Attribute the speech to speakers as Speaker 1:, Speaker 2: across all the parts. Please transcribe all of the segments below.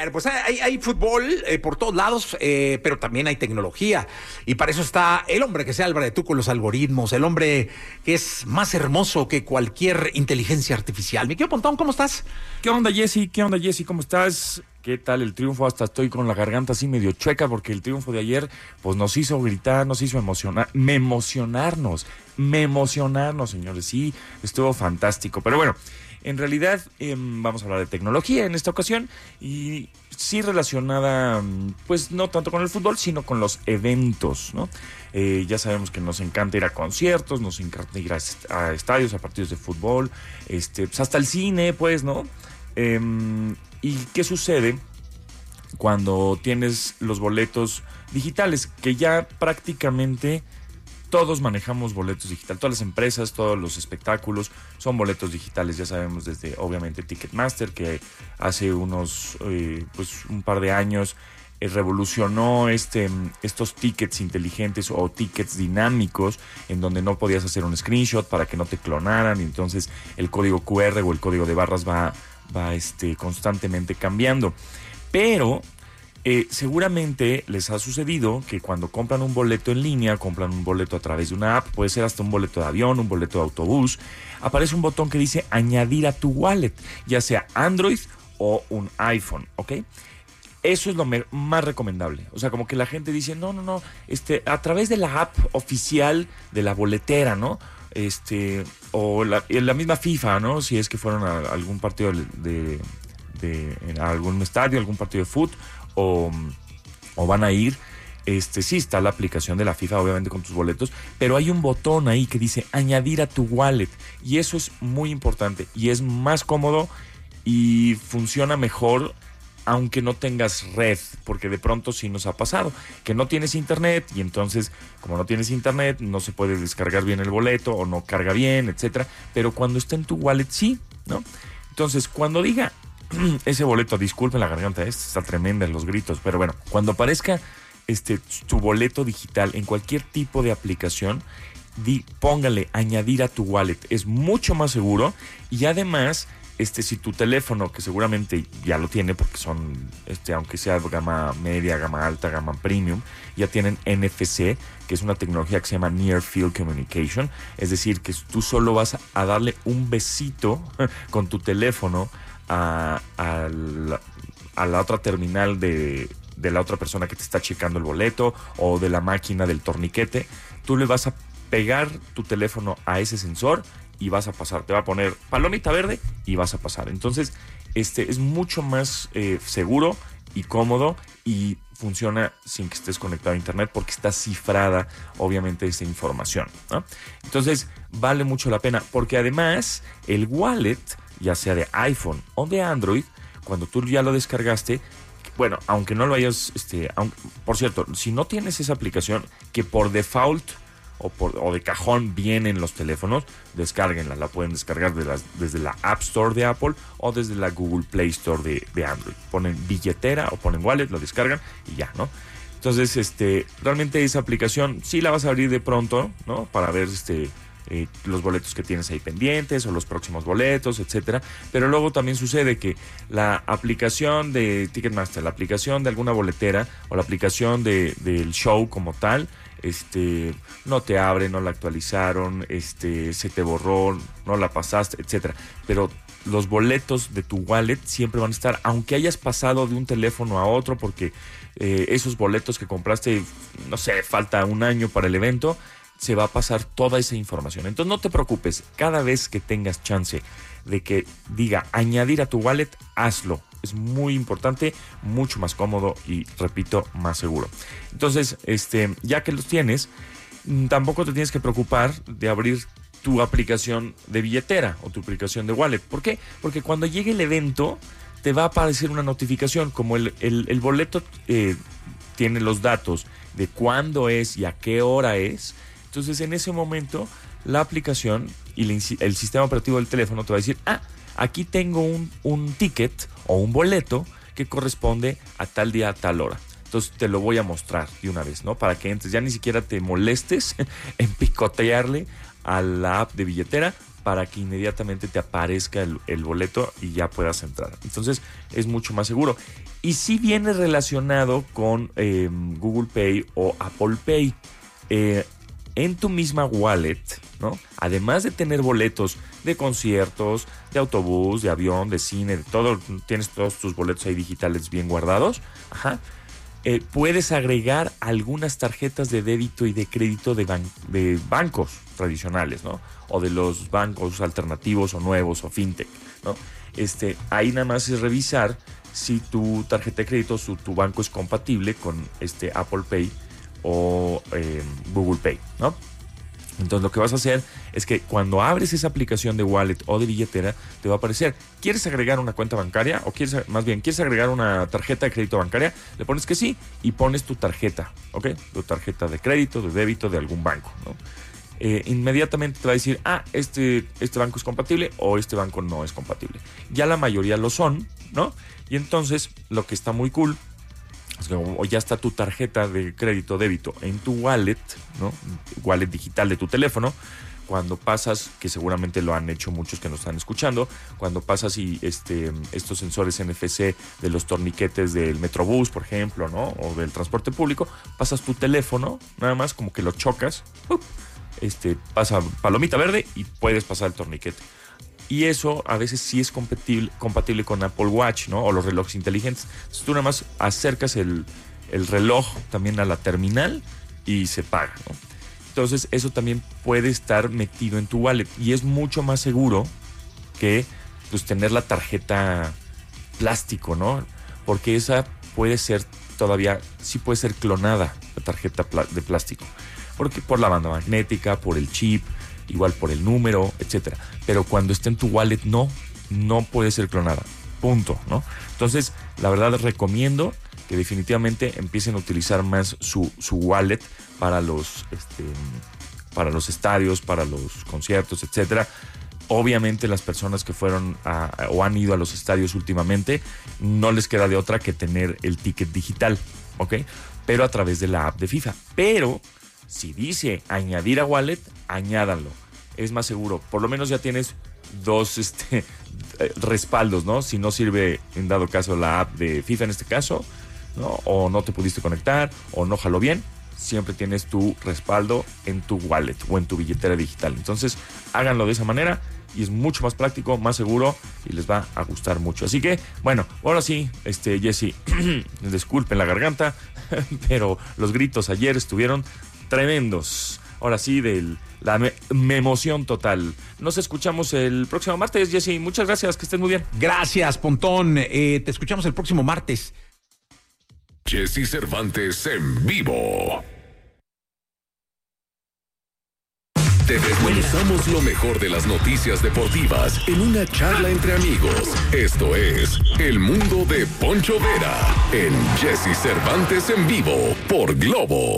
Speaker 1: Bueno, pues hay fútbol por todos lados, pero también hay tecnología. Y para eso está el hombre que se albra de tú con los algoritmos, el hombre que es más hermoso que cualquier inteligencia artificial. Mi querido Pontón, ¿cómo estás?
Speaker 2: ¿Qué onda, Jessy? ¿Cómo estás? ¿Qué tal el triunfo? Hasta estoy con la garganta así medio chueca porque el triunfo de ayer pues nos hizo gritar, nos hizo emocionarnos, señores. Sí, estuvo fantástico. Pero bueno, en realidad vamos a hablar de tecnología en esta ocasión y sí relacionada, pues no tanto con el fútbol, sino con los eventos, ¿no? Ya sabemos que nos encanta ir a conciertos, nos encanta ir a estadios, a partidos de fútbol, pues hasta el cine, pues, ¿no? ¿Y qué sucede cuando tienes los boletos digitales? Que ya prácticamente todos manejamos boletos digitales. Todas las empresas, todos los espectáculos son boletos digitales. Ya sabemos desde, obviamente, Ticketmaster, que hace unos, pues un par de años revolucionó estos tickets inteligentes o tickets dinámicos en donde no podías hacer un screenshot para que no te clonaran. Y entonces el código QR o el código de barras va constantemente cambiando. Pero seguramente les ha sucedido que cuando compran un boleto en línea, compran un boleto a través de una app, puede ser hasta un boleto de avión, un boleto de autobús, aparece un botón que dice añadir a tu wallet, ya sea Android o un iPhone, ¿ok? Eso es lo más recomendable. O sea, como que la gente dice, no, a través de la app oficial de la boletera, ¿no? O la misma FIFA, ¿no? Si es que fueron a algún partido en algún estadio, algún partido de fútbol, o van a ir, sí está la aplicación de la FIFA, obviamente, con tus boletos, pero hay un botón ahí que dice añadir a tu wallet, y eso es muy importante, y es más cómodo, y funciona mejor aunque no tengas red, porque de pronto sí nos ha pasado, que no tienes internet, y entonces, como no tienes internet, no se puede descargar bien el boleto, o no carga bien, etcétera, pero cuando está en tu wallet, sí, ¿no? Entonces, cuando diga ese boleto, disculpen la garganta, está tremenda en los gritos, pero bueno, cuando aparezca tu boleto digital en cualquier tipo de aplicación, póngale añadir a tu wallet, es mucho más seguro, y además si tu teléfono, que seguramente ya lo tiene porque son, aunque sea gama media, gama alta, gama premium, ya tienen NFC, que es una tecnología que se llama Near Field Communication, es decir, que tú solo vas a darle un besito con tu teléfono a la otra terminal de la otra persona que te está checando el boleto, o de la máquina del torniquete. Tú le vas a pegar tu teléfono a ese sensor y vas a pasar, te va a poner palomita verde y vas a pasar. Entonces, es mucho más seguro y cómodo, y funciona sin que estés conectado a internet porque está cifrada, obviamente, esa información, ¿no? Entonces, vale mucho la pena, porque además el wallet, ya sea de iPhone o de Android, cuando tú ya lo descargaste, bueno, aunque no lo hayas, por cierto, si no tienes esa aplicación, que por default o de cajón vienen los teléfonos, descárguenla. La pueden descargar desde la App Store de Apple o desde la Google Play Store de Android. Ponen billetera o ponen wallet, lo descargan y ya, ¿no? Entonces, realmente esa aplicación sí la vas a abrir de pronto, ¿no? Para ver los boletos que tienes ahí pendientes o los próximos boletos, etcétera. Pero luego también sucede que la aplicación de Ticketmaster, la aplicación de alguna boletera o la aplicación del show como tal, no te abre, no la actualizaron, se te borró, no la pasaste, etcétera. Pero los boletos de tu wallet siempre van a estar, aunque hayas pasado de un teléfono a otro, porque esos boletos que compraste, no sé, falta un año para el evento, se va a pasar toda esa información. Entonces no te preocupes, cada vez que tengas chance de que diga añadir a tu wallet, hazlo. Es muy importante, mucho más cómodo y, repito, más seguro. Entonces, ya que los tienes, tampoco te tienes que preocupar de abrir tu aplicación de billetera o tu aplicación de wallet. ¿Por qué? Porque cuando llegue el evento, te va a aparecer una notificación. Como el boleto tiene los datos de cuándo es y a qué hora es, entonces en ese momento la aplicación y el sistema operativo del teléfono te va a decir, aquí tengo un ticket o un boleto que corresponde a tal día, a tal hora. Entonces te lo voy a mostrar de una vez, ¿no? Para que entres, ya ni siquiera te molestes en picotearle a la app de billetera para que inmediatamente te aparezca el boleto y ya puedas entrar. Entonces es mucho más seguro. Y sí viene relacionado con Google Pay o Apple Pay. En tu misma wallet, ¿no? Además de tener boletos de conciertos, de autobús, de avión, de cine, de todo, tienes todos tus boletos ahí digitales bien guardados. Ajá. Puedes agregar algunas tarjetas de débito y de crédito de bancos tradicionales, ¿no? O de los bancos alternativos o nuevos o fintech, ¿no? Ahí nada más es revisar si tu tarjeta de crédito, tu banco es compatible con Apple Pay o Google Pay, ¿no? Entonces lo que vas a hacer es que cuando abres esa aplicación de wallet o de billetera, te va a aparecer, ¿quieres agregar una cuenta bancaria? O ¿quieres agregar una tarjeta de crédito bancaria? Le pones que sí y pones tu tarjeta, ¿ok? Tu tarjeta de crédito, de débito de algún banco, ¿no? Inmediatamente te va a decir, este banco es compatible o este banco no es compatible. Ya la mayoría lo son, ¿no? Y entonces lo que está muy cool es que o ya está tu tarjeta de crédito débito en tu wallet, ¿no? Wallet digital de tu teléfono. Cuando pasas, que seguramente lo han hecho muchos que nos están escuchando, cuando pasas y estos sensores NFC de los torniquetes del Metrobús, por ejemplo, ¿no? O del transporte público, pasas tu teléfono, nada más como que lo chocas, pasa palomita verde y puedes pasar el torniquete. Y eso a veces sí es compatible con Apple Watch, ¿no? O los relojes inteligentes. Entonces tú nada más acercas el reloj también a la terminal y se paga, ¿no? Entonces eso también puede estar metido en tu wallet y es mucho más seguro que pues tener la tarjeta plástico, ¿no? Porque esa puede ser sí puede ser clonada, la tarjeta de plástico. Porque por la banda magnética, por el chip, igual por el número, etcétera. Pero cuando está en tu wallet no puede ser clonada. Punto, ¿no? Entonces, la verdad les recomiendo que definitivamente empiecen a utilizar más su wallet para los estadios, para los conciertos, etcétera. Obviamente las personas que fueron o han ido a los estadios últimamente no les queda de otra que tener el ticket digital, ¿ok? Pero a través de la app de FIFA. Pero si dice añadir a wallet, añádanlo. Es más seguro. Por lo menos ya tienes dos respaldos, ¿no? Si no sirve, en dado caso, la app de FIFA en este caso, ¿no? O no te pudiste conectar, o no jaló bien, siempre tienes tu respaldo en tu wallet o en tu billetera digital. Entonces, háganlo de esa manera y es mucho más práctico, más seguro y les va a gustar mucho. Así que, bueno, ahora sí, Jesse, disculpen la garganta, pero los gritos ayer estuvieron tremendos. Ahora sí, la emoción total. Nos escuchamos el próximo martes, Jesse. Muchas gracias, que estés muy bien.
Speaker 1: Gracias, Pontón. Te escuchamos el próximo martes.
Speaker 3: Jesse Cervantes en vivo. Te desmenuzamos lo mejor de las noticias deportivas en una charla entre amigos. Esto es El Mundo de Poncho Vera en Jesse Cervantes en vivo por Globo.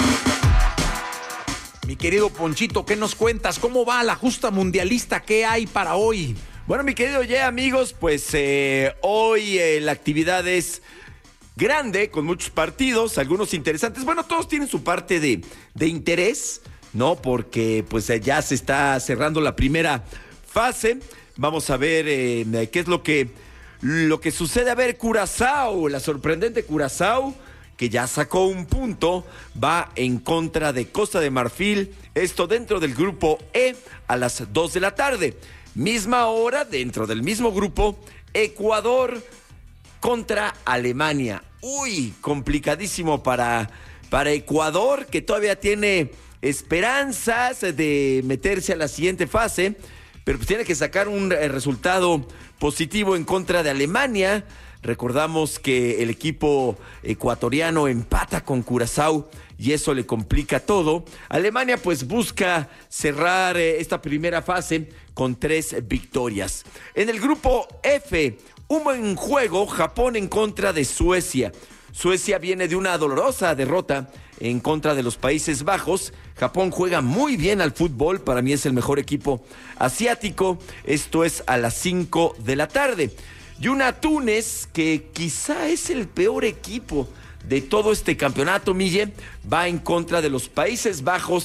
Speaker 1: Mi querido Ponchito, ¿qué nos cuentas? ¿Cómo va la justa mundialista? ¿Qué hay para hoy?
Speaker 4: Bueno, mi querido amigos, pues hoy la actividad es grande, con muchos partidos, algunos interesantes. Bueno, todos tienen su parte de interés, ¿no? Porque pues ya se está cerrando la primera fase. Vamos a ver qué es lo que sucede. A ver, Curazao, la sorprendente Curazao, que ya sacó un punto, va en contra de Costa de Marfil, esto dentro del grupo E a las 2 de la tarde. Misma hora, dentro del mismo grupo, Ecuador contra Alemania. Uy, complicadísimo para Ecuador, que todavía tiene esperanzas de meterse a la siguiente fase, pero pues tiene que sacar un resultado positivo en contra de Alemania. Recordamos que el equipo ecuatoriano empata con Curazao y eso le complica todo. Alemania pues busca cerrar esta primera fase con 3 victorias. En el grupo F, un buen juego, Japón en contra de Suecia. Suecia viene de una dolorosa derrota en contra de los Países Bajos. Japón juega muy bien al fútbol, para mí es el mejor equipo asiático. Esto es a las 5 de la tarde. Y una Túnez, que quizá es el peor equipo de todo este campeonato, Mille, va en contra de los Países Bajos,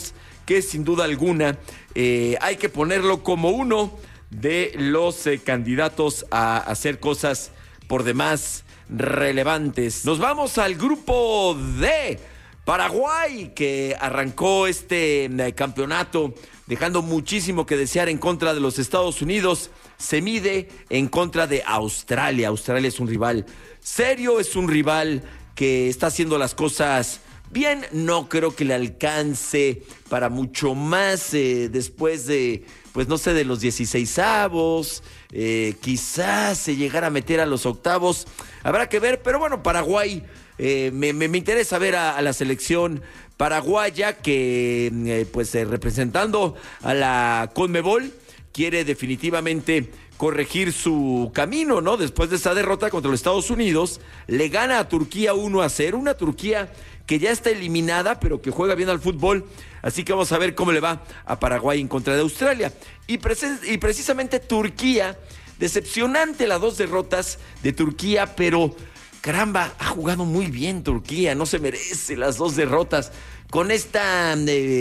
Speaker 4: que sin duda alguna hay que ponerlo como uno de los candidatos a hacer cosas por demás relevantes. Nos vamos al grupo D. Paraguay, que arrancó este campeonato dejando muchísimo que desear en contra de los Estados Unidos, se mide en contra de Australia. Australia es un rival serio, es un rival que está haciendo las cosas bien. No creo que le alcance para mucho más después de, pues no sé, de los 16avos. Quizás se llegara a meter a los octavos. Habrá que ver, pero bueno, Paraguay... Me interesa ver a la selección paraguaya que, representando a la CONMEBOL, quiere definitivamente corregir su camino, ¿no? Después de esa derrota contra los Estados Unidos, le gana a Turquía 1-0, una Turquía que ya está eliminada, pero que juega bien al fútbol. Así que vamos a ver cómo le va a Paraguay en contra de Australia. Y precisamente Turquía, decepcionante las 2 derrotas de Turquía, pero... caramba, ha jugado muy bien Turquía, no se merece las 2 derrotas. Con esta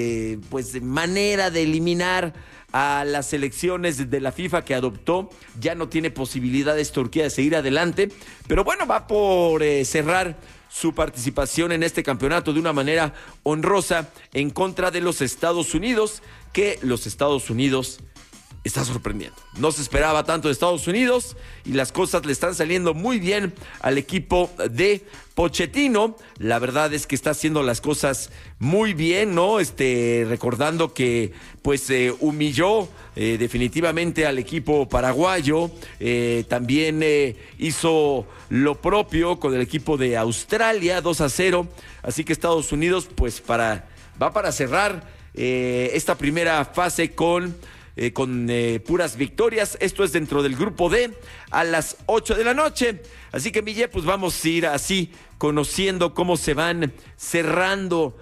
Speaker 4: manera de eliminar a las selecciones de la FIFA que adoptó, ya no tiene posibilidades Turquía de seguir adelante. Pero bueno, va por cerrar su participación en este campeonato de una manera honrosa en contra de los Estados Unidos, que los Estados Unidos... está sorprendiendo. No se esperaba tanto de Estados Unidos y las cosas le están saliendo muy bien al equipo de Pochettino. La verdad es que está haciendo las cosas muy bien, ¿no? Recordando que humilló definitivamente al equipo paraguayo. También hizo lo propio con el equipo de Australia, 2-0. Así que Estados Unidos va para cerrar esta primera fase con puras victorias. Esto es dentro del grupo D a las 8 de la noche. Así que, Miguel, pues vamos a ir así conociendo cómo se van cerrando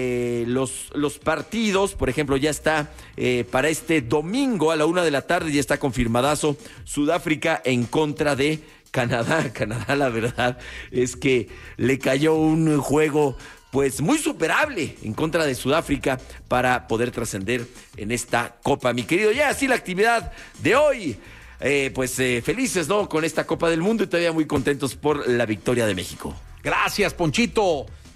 Speaker 4: los partidos. Por ejemplo, ya está para este domingo a la 1 de la tarde, ya está confirmadazo Sudáfrica en contra de Canadá. Canadá, la verdad es que le cayó un juego muy superable en contra de Sudáfrica para poder trascender en esta Copa. Mi querido, ya así la actividad de hoy. Felices, ¿no? Con esta Copa del Mundo y todavía muy contentos por la victoria de México.
Speaker 1: Gracias, Ponchito.